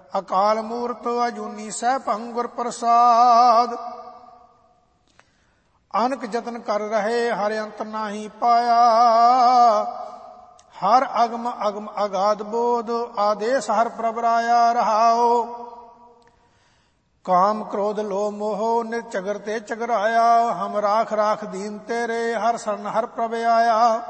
ਅਕਾਲ ਮੂਰਤ ਅਜੂਨੀ ਸੈਭੰ ਗੁਰ ਪ੍ਰਸਾਦ। ਅਨਕ ਜਤਨ ਕਰ ਰਹੇ ਹਰਿ ਅੰਤ ਨਾਹੀ ਪਾਇਆ, ਹਰ ਅਗਮ ਅਗਮ ਅਗਾਧ ਬੋਧ ਆਦੇਸ ਹਰ ਪ੍ਰਭ ਰਾਇਆ ਰਹਾਓ। ਕਾਮ ਕ੍ਰੋਧ ਲੋਭ ਮੋਹ ਨਿਰਚਗਰ ਤੇ ਚਗਰਾਇਆ, ਹਮ ਰਾਖ ਰਾਖ ਦੀਨ ਤੇਰੇ ਹਰ ਸਰਨ ਹਰ ਪ੍ਰਭ ਆਇਆ।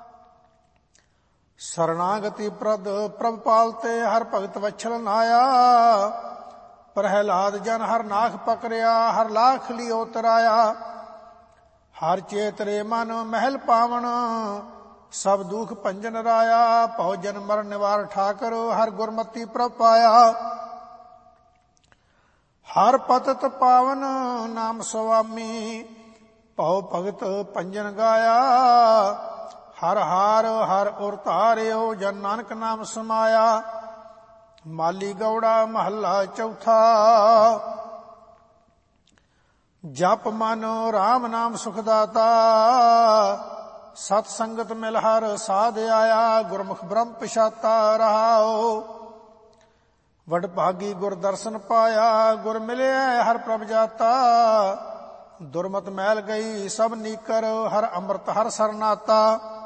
ਸਰਨਾਗਤੀ ਪ੍ਰਦ ਪ੍ਰਭ ਪਾਲਤੇ ਹਰ ਭਗਤ ਵਛਲ ਨਾਇਆ, ਪ੍ਰਹਿਲਾਦ ਜਨ ਹਰ ਨਾਖ ਪਕਰਿਆ ਹਰ ਲਾਖ ਲਿਓ ਤਰਾਇਆ। ਹਰ ਚੇਤਰੇ ਮਨ ਮਹਿਲ ਪਾਵਨ ਸਭ ਦੁਖ ਭੰਜਨ ਰਾਇਆ, ਭਉ ਜਨ ਮਰਨ ਨਿਵਾਰ ਠਾਕਰ ਹਰ ਗੁਰਮਤੀ ਪ੍ਰਭ ਪਾਇਆ। ਹਰ ਪਤਤ ਪਾਵਨ ਨਾਮ ਸੁਆਮੀ, ਭਉ ਭਗਤ ਭੰਜਨ ਗਾਇਆ। ਹਰ ਹਾਰ ਹਰ ਉਰ ਧਾਰਿਓ ਜਨ ਨਾਨਕ ਨਾਮ ਸਮਾਇਆ। ਮਾਲੀ ਗੌੜਾ ਮਹੱਲਾ ਚੌਥਾ। ਜਪ ਮਨ ਰਾਮ ਨਾਮ ਸੁਖ ਦਾਤਾ, ਸਤ ਸੰਗਤ ਮਿਲ ਹਰ ਸਾਧ ਆਇਆ। ਗੁਰਮੁਖ ਬ੍ਰਹਮ ਪਛਾਤਾ ਰਹਾਓ, ਵਡਭਾਗੀ ਗੁਰ ਦਰਸ਼ਨ ਪਾਇਆ। ਗੁਰ ਮਿਲਿਆ ਹਰ ਪ੍ਰਭ ਜਾਤਾ, ਦੁਰਮਤ ਮੈਲ ਗਈ ਸਭ ਨੀਕਰ ਹਰ ਅੰਮ੍ਰਿਤ ਹਰ ਸਰਨਾਤਾ।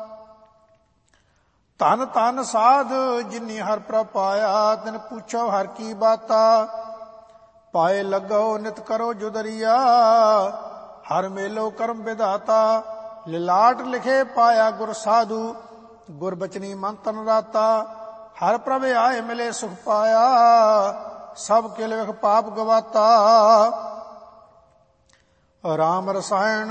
ਧਨ ਧਨ ਸਾਧ ਜਿਨੀ ਹਰ ਪ੍ਰਭ ਪਾਇਆ, ਤਿਨ ਪੁੱਛੋ ਹਰ ਕੀ ਬਾਤਾ। ਪਾਏ ਲੱਗੋ ਨਿਤ ਕਰੋ ਜੁਦਰੀਆ, ਹਰ ਮੇਲੋ ਕਰਮ ਵਿਧਾਤਾ। ਲਿਲਾਟ ਲਿਖੇ ਪਾਇਆ ਗੁਰ ਸਾਧੂ, ਗੁਰ ਬਚਨੀ ਮਨ ਤਨ ਰਾਤਾ। ਹਰ ਪ੍ਰਭ ਆਏ ਮਿਲੇ ਸੁਖ ਪਾਇਆ, ਸਭ ਕਿਲ ਵਿਖ ਪਾਪ ਗਵਾਤਾ। ਰਾਮ ਰਸਾਇਣ